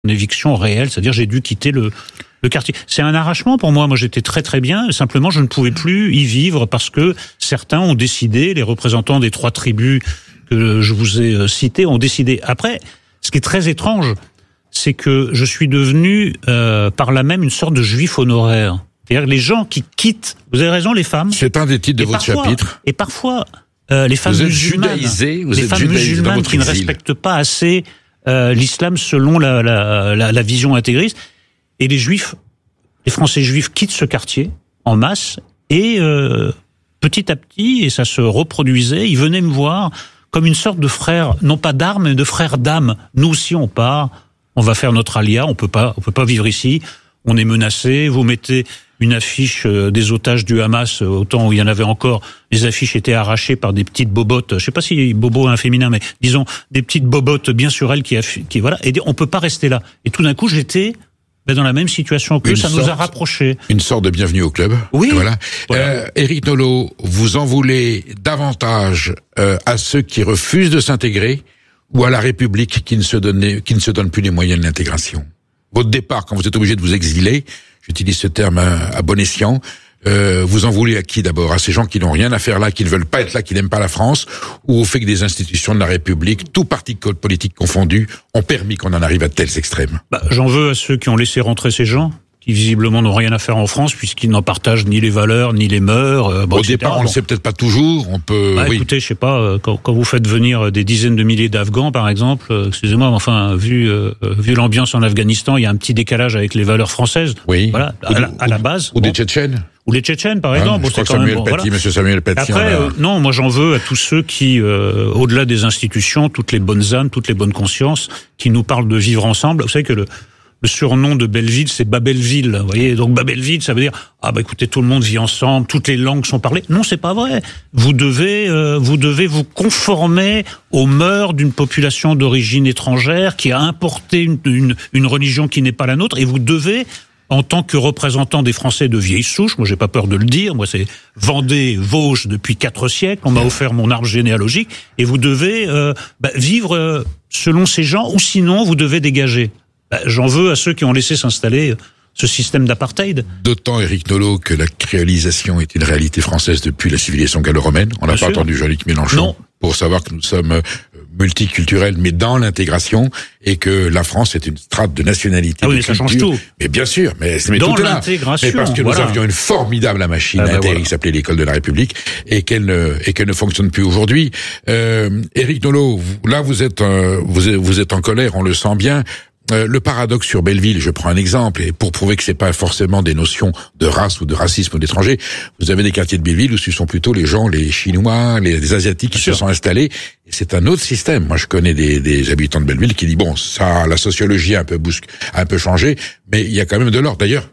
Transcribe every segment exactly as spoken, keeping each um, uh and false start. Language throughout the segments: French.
une éviction réelle, c'est-à-dire j'ai dû quitter le, le quartier. C'est un arrachement pour moi. Moi, j'étais très très bien. Simplement, je ne pouvais plus y vivre parce que certains ont décidé, les représentants des trois tribus que je vous ai cités ont décidé. Après, ce qui est très étrange, c'est que je suis devenu euh, par là même une sorte de juif honoraire. C'est-à-dire les gens qui quittent, vous avez raison, les femmes. C'est un des titres de votre parfois, chapitre. Et parfois, euh, les femmes vous êtes musulmanes, judaïsé, vous les êtes femmes musulmanes qui ne respectent pas assez euh, l'islam selon la, la, la, la vision intégriste. Et les juifs, les Français juifs quittent ce quartier en masse et euh, petit à petit, et ça se reproduisait, ils venaient me voir comme une sorte de frère, non pas d'armes, mais de frère d'âme. Nous aussi on part, on va faire notre alia, on peut pas, on peut pas vivre ici, on est menacé, vous mettez une affiche des otages du Hamas, au temps où il y en avait encore, les affiches étaient arrachées par des petites bobottes, je sais pas si bobo est un féminin, mais disons, des petites bobottes bien sur elles qui, qui voilà, et on peut pas rester là. Et tout d'un coup, j'étais ben, dans la même situation que ça sorte, nous a rapprochés. Une sorte de bienvenue au club. Oui. Voilà. voilà. Euh, Éric Nolot, vous en voulez davantage euh, à ceux qui refusent de s'intégrer ou à la République qui ne se donne, qui ne se donne plus les moyens de l'intégration? Votre départ, quand vous êtes obligé de vous exiler, j'utilise ce terme à, à bon escient, euh, vous en voulez à qui d'abord? À ces gens qui n'ont rien à faire là, qui ne veulent pas être là, qui n'aiment pas la France, ou au fait que des institutions de la République, tout parti politique confondu, ont permis qu'on en arrive à tels extrêmes? Bah, j'en veux à ceux qui ont laissé rentrer ces gens, qui visiblement n'ont rien à faire en France, puisqu'ils n'en partagent ni les valeurs, ni les mœurs. Euh, bon, Au et cetera. départ, on ne bon. le sait peut-être pas toujours, on peut... Bah, oui. Écoutez, je sais pas, euh, quand, quand vous faites venir des dizaines de milliers d'Afghans, par exemple, euh, excusez-moi, enfin, vu, euh, vu l'ambiance en Afghanistan, il y a un petit décalage avec les valeurs françaises. Oui. Voilà, à, la, à la base. Ou bon. des Tchétchènes. Ou les Tchétchènes, par Hein, exemple. je Bon, crois c'est que quand Samuel même, bon, Paty, voilà. Monsieur Samuel Paty. Après, a... euh, non, moi j'en veux à tous ceux qui, euh, au-delà des institutions, toutes les bonnes âmes, toutes les bonnes consciences, qui nous parlent de vivre ensemble. Vous savez que le, le surnom de Belleville, c'est Babelville. Vous voyez, donc Babelville, ça veut dire ah bah écoutez, tout le monde vit ensemble, toutes les langues sont parlées. Non, c'est pas vrai. Vous devez, euh, vous devez vous conformer aux mœurs d'une population d'origine étrangère qui a importé une, une, une religion qui n'est pas la nôtre, et vous devez, en tant que représentant des Français de vieille souche, moi j'ai pas peur de le dire, moi c'est Vendée, Vosges depuis quatre siècles, on m'a offert mon arbre généalogique, et vous devez euh, bah, vivre euh, selon ces gens, ou sinon vous devez dégager. Bah, j'en veux à ceux qui ont laissé s'installer ce système d'apartheid. D'autant, Éric Nolot, que la créolisation est une réalité française depuis la civilisation gallo-romaine. On n'a pas sûr. entendu Jean-Luc Mélenchon Non. pour savoir que nous sommes euh, multiculturels, mais dans l'intégration, et que la France est une strate de nationalité. Ah oui, de mais ça change culture. tout. Mais bien sûr, mais, mais Dans tout est là. l'intégration, Mais parce que voilà. nous avions une formidable machine Ah ben intégrée voilà. qui s'appelait l'école de la République, et qu'elle ne, et qu'elle ne fonctionne plus aujourd'hui. Euh, Éric Nolot, vous, là vous êtes, euh, vous êtes, vous êtes en colère, on le sent bien. Euh, le paradoxe sur Belleville, je prends un exemple, et pour prouver que c'est pas forcément des notions de race ou de racisme ou d'étranger, vous avez des quartiers de Belleville où ce sont plutôt les gens, les Chinois, les, les Asiatiques qui Bien se sûr. sont installés. Et c'est un autre système. Moi, je connais des, des habitants de Belleville qui disent bon, ça, la sociologie a un peu bousque, a un peu changé, mais il y a quand même de l'ordre. D'ailleurs,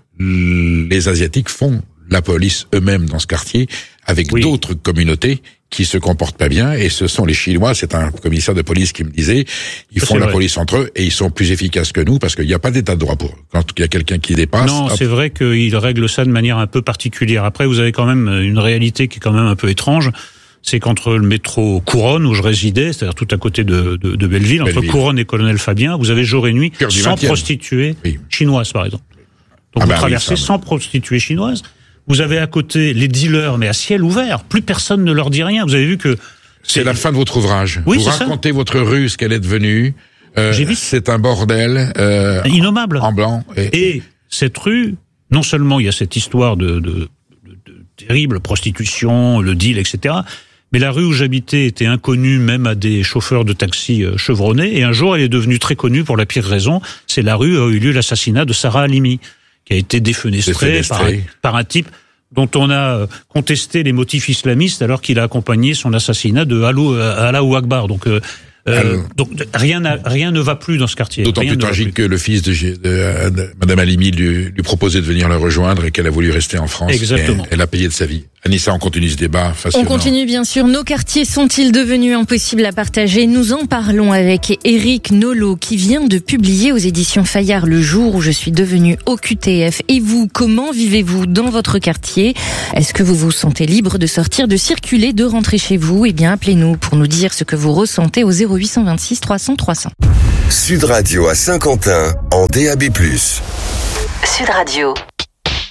les Asiatiques font la police eux-mêmes dans ce quartier avec Oui. d'autres communautés qui se comportent pas bien, et ce sont les Chinois, c'est un commissaire de police qui me disait, ils Ça, font c'est la vrai. police entre eux et ils sont plus efficaces que nous parce qu'il n'y a pas d'état de droit pour eux. Quand il y a quelqu'un qui dépasse... Non, hop, c'est vrai qu'ils règlent ça de manière un peu particulière. Après, vous avez quand même une réalité qui est quand même un peu étrange. C'est qu'entre le métro Couronne, où je résidais, c'est-à-dire tout à côté de, de, de Belleville, entre Belleville. Couronne et Colonel Fabien, vous avez jour et nuit Cœur du cent vingtième. prostituées Oui. chinoises, par exemple. Donc Ah vous bah oui, traversez ça, cent prostituées chinoises. Vous avez à côté les dealers, mais à ciel ouvert. Plus personne ne leur dit rien. Vous avez vu que... c'est la fin de votre ouvrage. Oui, Vous c'est ça. racontez votre rue, ce qu'elle est devenue. Euh, J'ai vu. c'est un bordel euh, Innommable. en blanc. Et, Et cette rue, non seulement il y a cette histoire de, de, de, de terrible prostitution, le deal, et cetera, mais la rue où j'habitais était inconnue même à des chauffeurs de taxi euh, chevronnés, et un jour elle est devenue très connue pour la pire raison, c'est la rue où a eu lieu l'assassinat de Sarah Halimi, qui a été défenestrée par, un- par un type dont on a euh, contesté les motifs islamistes alors qu'il a accompagné son assassinat de Allahu Allahu Akbar. Donc, euh, euh, Alors, donc rien, n'a- rien ne va plus dans ce quartier. d'autant Rien plus ne va tragique que le fils de, de, de, de Madame Halimi lui, lui proposait de venir la rejoindre et qu'elle a voulu rester en France. Exactement. Et elle, elle a payé de sa vie. Anissa, on continue ce débat facilement. On continue bien sûr. Nos quartiers sont-ils devenus impossibles à partager? Nous en parlons avec Éric Nolot qui vient de publier aux éditions Fayard Le jour où je suis devenu O Q T F. Et vous, comment vivez-vous dans votre quartier? Est-ce que vous vous sentez libre de sortir, de circuler, de rentrer chez vous? Eh bien, appelez-nous pour nous dire ce que vous ressentez au zéro huit cent vingt-six trois cents trois cents. Sud Radio à Saint-Quentin en D A B plus. Sud Radio.